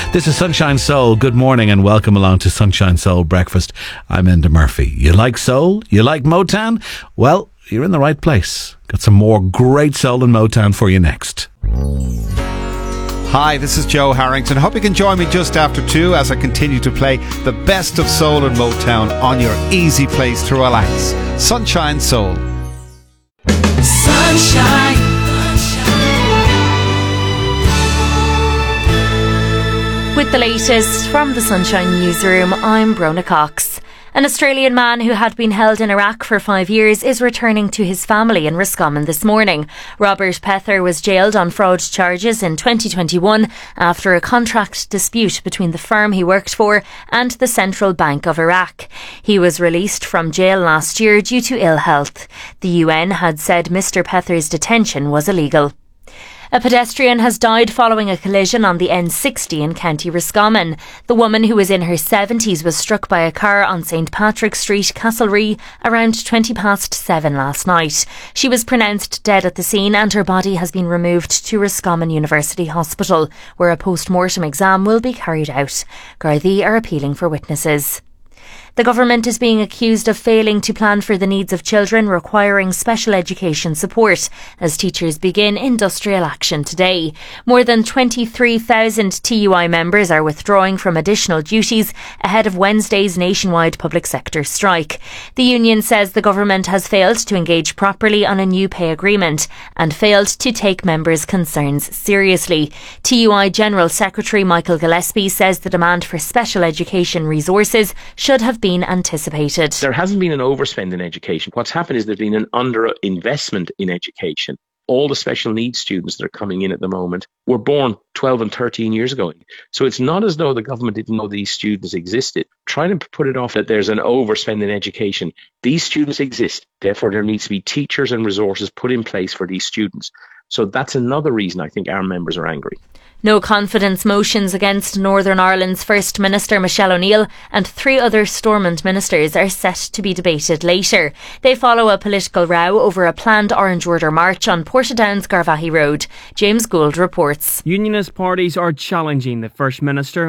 This is Sunshine Soul. Good morning and welcome along to Sunshine Soul Breakfast. I'm Enda Murphy. You like soul? You like Motown? Well, you're in the right place. Got some more great soul and Motown for you next. Hi, this is Joe Harrington. Hope you can join me just after 2 as I continue to play the best of soul and Motown on your easy place to relax. Sunshine Soul. Sunshine. With the latest from the Sunshine Newsroom, I'm Brona Cox. An Australian man who had been held in Iraq for 5 years is returning to his family in Roscommon this morning. Robert Pether was jailed on fraud charges in 2021 after a contract dispute between the firm he worked for and the Central Bank of Iraq. He was released from jail last year due to ill health. The UN had said Mr. Pether's detention was illegal. A pedestrian has died following a collision on the N60 in County Roscommon. The woman, who was in her 70s, was struck by a car on St Patrick Street, Castlerea, around 7:20 last night. She was pronounced dead at the scene and her body has been removed to Roscommon University Hospital, where a post-mortem exam will be carried out. Gardaí are appealing for witnesses. The government is being accused of failing to plan for the needs of children requiring special education support as teachers begin industrial action today. More than 23,000 TUI members are withdrawing from additional duties ahead of Wednesday's nationwide public sector strike. The union says the government has failed to engage properly on a new pay agreement and failed to take members' concerns seriously. TUI General Secretary Michael Gillespie says the demand for special education resources should have been anticipated. There hasn't been an overspend in education. What's happened is there's been an underinvestment in education. All the special needs students that are coming in at the moment were born 12 and 13 years ago. So it's not as though the government didn't know these students existed. Trying to put it off that there's an overspend in education. These students exist. Therefore, there needs to be teachers and resources put in place for these students. So that's another reason I think our members are angry. No confidence motions against Northern Ireland's First Minister Michelle O'Neill and 3 other Stormont ministers are set to be debated later. They follow a political row over a planned Orange Order march on Portadown's Garvaghey Road. James Gould reports. Unionist parties are challenging the First Minister